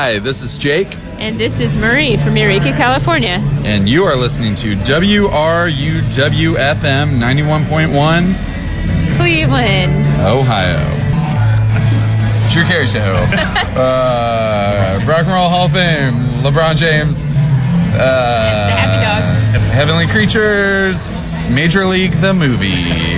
Hi, this is Jake. And this is Marie from Eureka, California. And you are listening to WRUW-FM 91.1 Cleveland, Ohio. Drew Carey Show. Rock and Roll Hall of Fame. LeBron James. the Happy Dog. Heavenly Creatures. Major League the Movie.